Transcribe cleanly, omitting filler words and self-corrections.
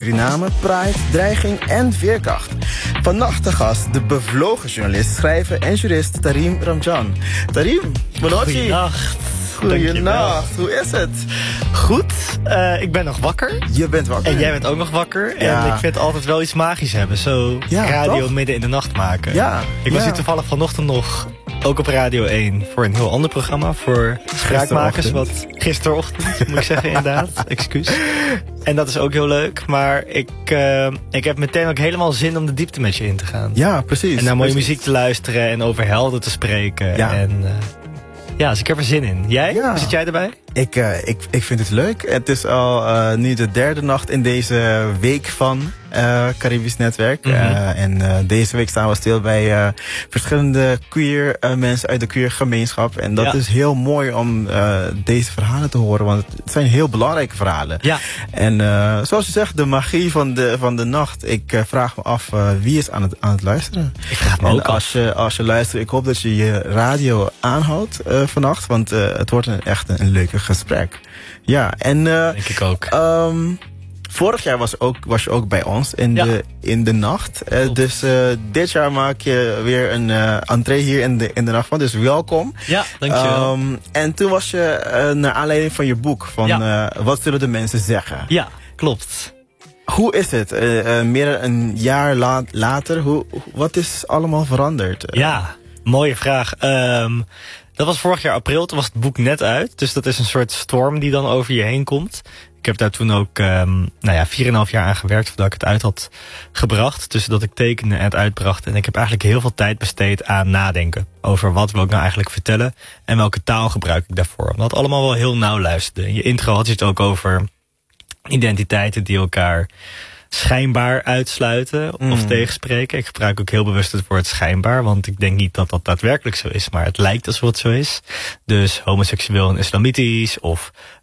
Suriname, Pride, dreiging en veerkracht. Vannacht de gast, de bevlogen journalist, schrijver en jurist Tarim Ramjan. Tarim, Bonochi. Goeienacht. Goeienacht, hoe is het? Goed, ik ben nog wakker. Je bent wakker. En jij bent ook nog wakker. Ja. En ik vind het altijd wel iets magisch hebben. Zo radio toch? Midden in de nacht maken. Ja. Ik was hier toevallig vanochtend nog, ook op Radio 1, voor een heel ander programma. Voor spraakmakers. Gisterochtend, moet ik zeggen inderdaad. Excuus. En dat is ook heel leuk. Maar ik heb meteen ook helemaal zin om de diepte met je in te gaan. Ja, precies. En naar mooie muziek te luisteren en over helden te spreken. Ja. En ja, dus ik heb er zin in. Jij? Ja. Hoe zit jij erbij? Ik vind het leuk. Het is al nu de derde nacht in deze week van Caribisch Netwerk. En deze week staan we stil bij verschillende queer mensen uit de queer gemeenschap. En dat is heel mooi om deze verhalen te horen. Want het zijn heel belangrijke verhalen. Ja. En zoals je zegt, de magie van de nacht. Ik vraag me af, wie is aan het luisteren? Ik vraag me ook af. Als je luistert, ik hoop dat je je radio aanhoudt vannacht. Want het wordt echt een leuke gesprek. Ja, en denk ik ook. Vorig jaar was je ook bij ons in de nacht. Dus dit jaar maak je weer een entree hier in de nacht van. Dus welkom. Ja, dankjewel. En toen was je naar aanleiding van je boek van Wat zullen de mensen zeggen? Ja, klopt. Hoe is het? Meer dan een jaar later, wat is allemaal veranderd? Ja, mooie vraag. Dat was vorig jaar april, toen was het boek net uit. Dus dat is een soort storm die dan over je heen komt. Ik heb daar toen ook 4,5 jaar aan gewerkt voordat ik het uit had gebracht. Dus dat ik tekende en het uitbracht. En ik heb eigenlijk heel veel tijd besteed aan nadenken. Over wat wil ik nou eigenlijk vertellen. En welke taal gebruik ik daarvoor. Omdat het allemaal wel heel nauw luisterde. In je intro had je het ook over identiteiten die elkaar schijnbaar uitsluiten of tegenspreken. Ik gebruik ook heel bewust het woord schijnbaar, want ik denk niet dat dat daadwerkelijk zo is, maar het lijkt alsof het zo is. Dus homoseksueel en islamitisch of